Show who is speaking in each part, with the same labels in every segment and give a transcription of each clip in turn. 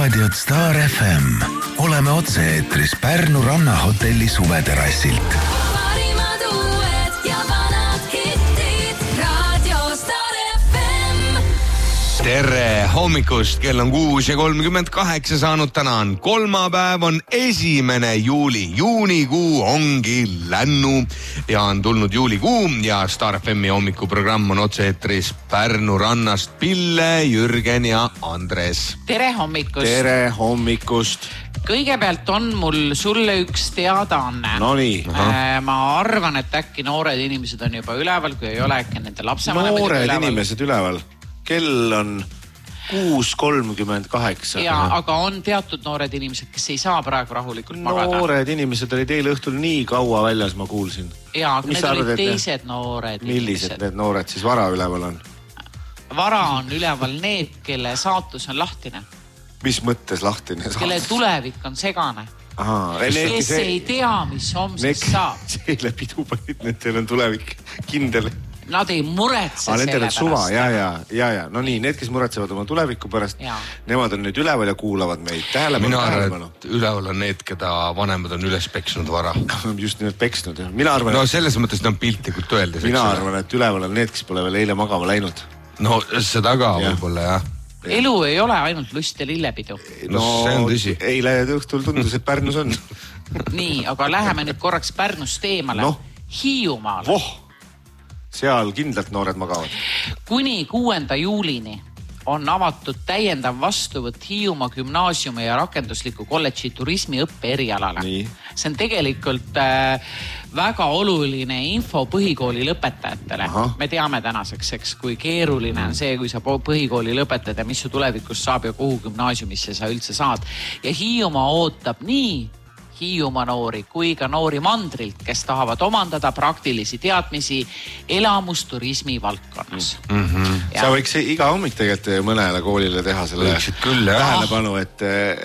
Speaker 1: raadiot Star FM. Oleme otse-eetris Pärnu rannahotelli suveterassilt.
Speaker 2: Parimad uued ja vanad hittid. Radio Star FM.
Speaker 3: Tere hommikust, kell on 6:38 saanud, täna on kolmapäev, on 1. juuli. Juunikuu ongi lännu ja on tulnud juulikuu ja Star FM'i hommikuprogramm on otse-eetris Pärnu rannast. Pille, Jürgen ja Andres.
Speaker 4: Tere hommikust.
Speaker 5: Tere hommikust.
Speaker 4: Kõigepealt on mul sulle üks teadaanne.
Speaker 5: No nii.
Speaker 4: Ma arvan, et äkki noored inimesed on juba üleval, kui ei ole äkki nende lapsevanemad
Speaker 5: noored
Speaker 4: üleval.
Speaker 5: inimesed üleval. Kell on 6:38.
Speaker 4: Ja, aga on teatud noored inimesed, kes ei saa praegu rahulikult magada.
Speaker 5: Noored inimesed olid eile õhtul nii kaua väljas, ma kuulsin.
Speaker 4: Ja, aga
Speaker 5: Mis
Speaker 4: need
Speaker 5: sa arvad,
Speaker 4: olid
Speaker 5: et
Speaker 4: teised noored
Speaker 5: Millised
Speaker 4: inimesed.
Speaker 5: need noored siis vara üleval on?
Speaker 4: Vara on üleval need, kelle saatus on lahtine.
Speaker 5: Mis mõttes lahtine?
Speaker 4: Kelle tulevik on segane.
Speaker 5: Ahaa,
Speaker 4: Kes ei tea, mis homsest saab.
Speaker 5: Eile pidu panid, nendel on tulevik kindel.
Speaker 4: Nad ei muretse
Speaker 5: Nendel on suva,
Speaker 4: pärast.
Speaker 5: ja. No nii, need, kes muretsevad oma tuleviku pärast,
Speaker 4: Ja.
Speaker 5: nemad on nüüd üleval ja kuulavad meid.
Speaker 3: Mina arvan,
Speaker 5: Tähelepanu.
Speaker 3: et üleval on need, keda vanemad on üles peksnud vara.
Speaker 5: Just nimelt peksnud. Mina arvan,
Speaker 3: No selles mõttes on piltlikult öeldes.
Speaker 5: mina arvan, et üleval on need, kes pole veel eile magama läinud.
Speaker 3: No seda ka
Speaker 5: Jah.
Speaker 3: võib-olla jah.
Speaker 4: Elu ei ole ainult lust ja lillepidu.
Speaker 3: No see on tõsi.
Speaker 5: Eile õhtul tundus, et Pärnus on.
Speaker 4: Nii, aga läheme nüüd korraks Pärnust eemale.
Speaker 5: Noh.
Speaker 4: Hiiumaale.
Speaker 5: Seal kindlalt noored magavad.
Speaker 4: Kuni 6. juulini on avatud täiendav vastuvõtt Hiiumaa gümnaasiumi ja rakendusliku kolledži turismiõppe erialale.
Speaker 5: Nii.
Speaker 4: See on tegelikult väga oluline info põhikooli lõpetajatele.
Speaker 5: Aha.
Speaker 4: Me teame tänaseks, eks, kui keeruline on see, kui sa põhikooli lõpetad ja mis su tulevikus saab ja kuhu gümnaasiumisse sa üldse saad. Ja Hiiumaa ootab nii Hiiumaa noori kui ka noori mandrilt, kes tahavad omandada praktilisi teadmisi elamusturismi valdkonnas. Ja.
Speaker 5: Sa võiks iga hommik tegelikult mõnele koolile teha selle
Speaker 3: Võiksid küll, jah.
Speaker 5: tähelepanu, et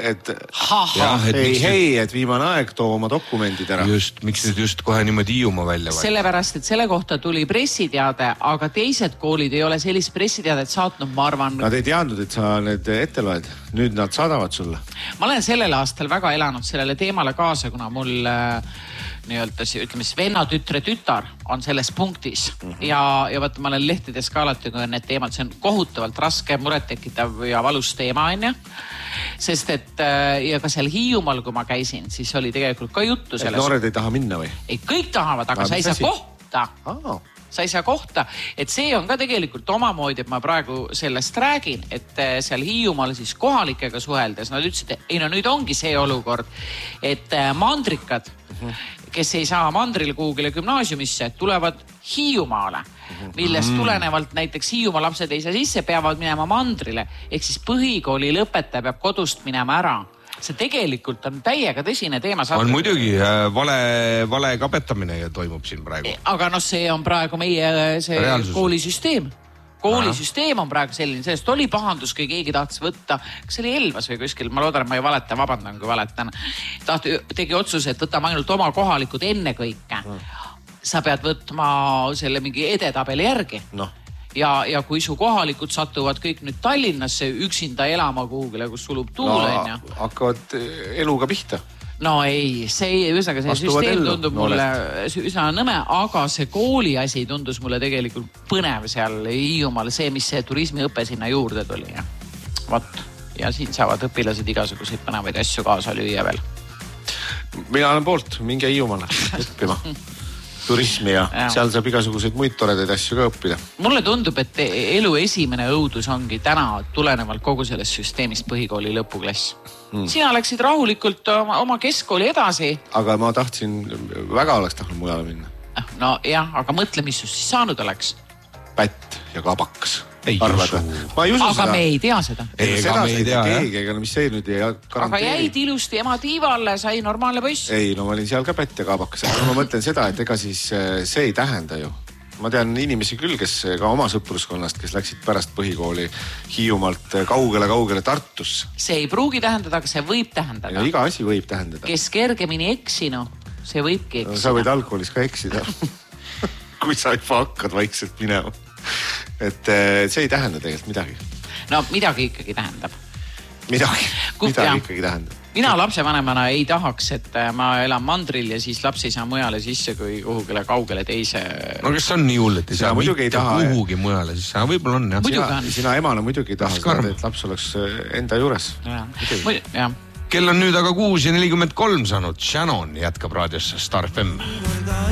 Speaker 3: Jah, et miks
Speaker 5: et viimane aeg too oma dokumendid ära.
Speaker 3: Just, miks nüüd just kohe niimoodi Hiiumaa välja valida?
Speaker 4: Sellepärast, et selle kohta tuli pressiteade, aga teised koolid ei ole sellist pressiteadet saatnud, ma arvan.
Speaker 5: Nad ei teadnud, et sa need ette loed. Nüüd nad saadavad sulle.
Speaker 4: Ma olen sellel aastal väga elanud sellele teemale kaasa, kuna mul nii-öelda, ütleme siis venna-tütre tütar on selles punktis. Ja vaata, ma olen lehtedes ka alati, kui on need teemad, see on kohutavalt raske, murettekitav ja valus teema, on ju. Sest et ja ka seal Hiiumaal, kui ma käisin, siis oli tegelikult ka juttu
Speaker 5: Et
Speaker 4: selles.
Speaker 5: noored ei taha minna või?
Speaker 4: Ei, kõik tahavad, aga sa ei saa kohta. Sa ei saa kohta, et see on ka tegelikult omamoodi, et ma praegu sellest räägin, et seal Hiiumaal siis kohalikega suheldes, nad ütlesid, et ei no nüüd ongi see olukord, et mandrikad, kes ei saa mandril kuhugile gümnaasiumisse, tulevad Hiiumaale, millest tulenevalt näiteks Hiiumaa lapsed ei saa sisse, peavad minema mandrile, ehk siis põhikooli lõpetaja peab kodust minema ära. See tegelikult on täiega tõsine teema.
Speaker 3: On muidugi vale kapetamine toimub siin praegu.
Speaker 4: Aga no see on praegu meie see
Speaker 3: Reaalsus.
Speaker 4: Koolisüsteem. Koolisüsteem on praegu selline, sellest oli pahandus, kui keegi tahtis võtta, kas see oli Elvas või kuskil, ma loodan, et ma ei valeta, vabandan, kui valetan. Tegi otsuse, et võtame ainult oma kohalikud enne kõike. Sa pead võtma selle mingi edetabeli järgi. Ja kui su kohalikud satuvad kõik nüüd Tallinnasse üksinda elama kuhugile, kus sulub tuul, on ju.
Speaker 5: Hakkavad eluga pihta.
Speaker 4: No ei, see süsteem tundub mulle üsna nõme, aga see kooli asi tundus mulle tegelikult põnev seal Hiiumaal, see, mis see turismiõpe sinna juurde tuli. Ja siin saavad õpilased igasuguseid põnevaid asju kaasa lüüa veel.
Speaker 5: Mina olen poolt, minge Hiiumaale õppima. Turismi ja seal saab igasuguseid muid toredaid asju ka õppida.
Speaker 4: Mulle tundub, et elu esimene õudus ongi täna tulenevalt kogu sellest süsteemist põhikooli lõpuklass. Sina läksid rahulikult oma keskkooli edasi.
Speaker 5: Aga ma väga oleks tahtnud mujale minna.
Speaker 4: No jah, aga mõtle, mis just siis saanud oleks.
Speaker 5: Pätt ja kabakas.
Speaker 3: Ei
Speaker 5: usu. Ma ei usu
Speaker 4: aga me ei tea seda.
Speaker 5: Seda me ei tea keegi, ega mis see nüüd ei garanteeri.
Speaker 4: Aga jäid ilusti ema tiivalle, sai normaalne poiss.
Speaker 5: Ei, no ma olin seal ka pätt ja kabakas. Aga ma mõtlen seda, et ega siis see ei tähenda ju. Ma tean inimesi küll, kes ka oma sõpruskonnast, kes läksid pärast põhikooli Hiiumaalt kaugele Tartusse.
Speaker 4: See ei pruugi tähendada, aga see võib tähendada.
Speaker 5: Ja iga asi võib tähendada.
Speaker 4: Kes kergemini eksinu, see võibki eksida.
Speaker 5: Sa võid algkoolis ka eksida. Kui sa juba hakkad vaikselt minema. Et see ei tähenda tegelikult midagi.
Speaker 4: No midagi ikkagi tähendab.
Speaker 5: midagi ikkagi tähendab.
Speaker 4: Mina lapsevanemana ei tahaks, et ma elan mandril ja siis laps ei saa mujale sisse kui kuhugile kaugele teise.
Speaker 3: No kas on nii hull, et ei saa mitte kuhugi mujale sisse? Võib-olla on, jah.
Speaker 5: Sina emana muidugi ei taha seda, et laps oleks enda juures.
Speaker 3: Kell on nüüd aga 6:43 saanud. Shannon jätkab raadiosse Star FM.